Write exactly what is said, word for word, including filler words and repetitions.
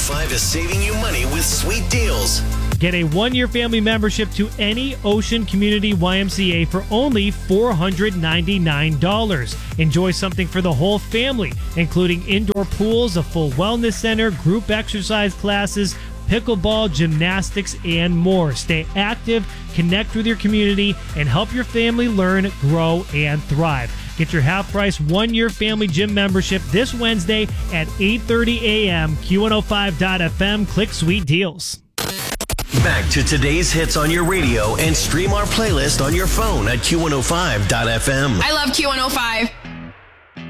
five is saving you money with sweet deals. Get a one-year family membership to any Ocean Community Y M C A for only four hundred ninety-nine dollars. Enjoy something for the whole family, including indoor pools, a full wellness center, group exercise classes, pickleball, gymnastics, and more. Stay active, connect with your community, and help your family learn, grow, and thrive. Get your half-price one-year family gym membership this Wednesday at eight thirty a.m. Q one oh five dot f m. Click Sweet Deals. Back to today's hits on your radio and stream our playlist on your phone at Q one oh five dot f m. I love Q one oh five.